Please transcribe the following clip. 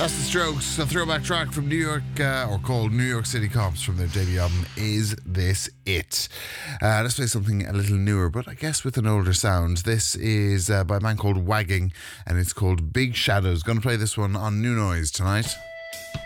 That's the Strokes, a throwback track from New York, or called New York City Cops from their debut album, Is This It? Let's play something a little newer, but I guess with an older sound. This is by a band called Wagging, and it's called Big Shadows. Going to play this one on New Noise tonight.